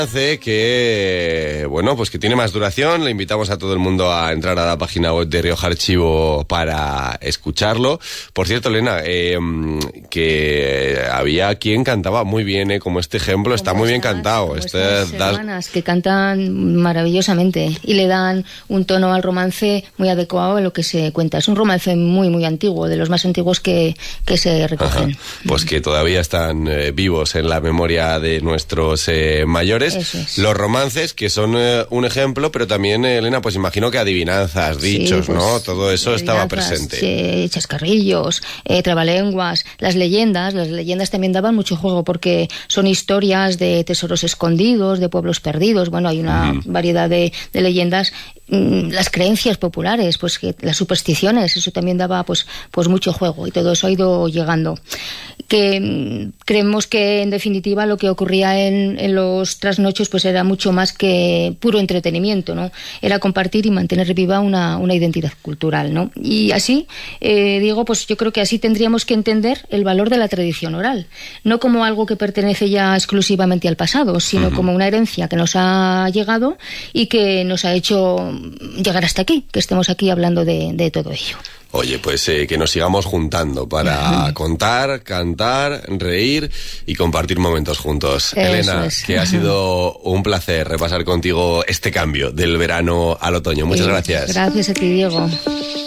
Que, bueno, pues que tiene más duración. Le invitamos a todo el mundo a entrar a la página web de Rioja Archivo para escucharro. Por cierto, Elena, que había quien cantaba muy bien, como este ejemplo, está muy bien cantado. Estas hermanas que cantan maravillosamente y le dan un tono al romance muy adecuado a lo que se cuenta. Es un romance muy, muy antiguo, de los más antiguos que se recogen. Ajá. Pues que todavía están vivos en la memoria de nuestros mayores. Es. Los romances, que son un ejemplo, pero también, Elena, pues imagino que adivinanzas, dichos, pues, ¿no? Todo eso estaba presente. Chascarrillos, trabalenguas, las leyendas también daban mucho juego porque son historias de tesoros escondidos, de pueblos perdidos. Bueno, hay una variedad de leyendas. Las creencias populares, pues que las supersticiones, eso también daba pues mucho juego, y todo eso ha ido llegando. Que creemos que en definitiva lo que ocurría en los trasnochos pues era mucho más que puro entretenimiento, ¿no? Era compartir y mantener viva una identidad cultural, ¿no? Y así, pues yo creo que así tendríamos que entender el valor de la tradición oral, no como algo que pertenece ya exclusivamente al pasado, sino como una herencia que nos ha llegado y que nos ha hecho llegar hasta aquí, que estemos aquí hablando de todo ello. Oye, pues que nos sigamos juntando para contar, cantar, reír y compartir momentos juntos. Eso Elena, es. Que ha sido un placer repasar contigo este cambio del verano al otoño. Muchas gracias. Gracias a ti, Diego.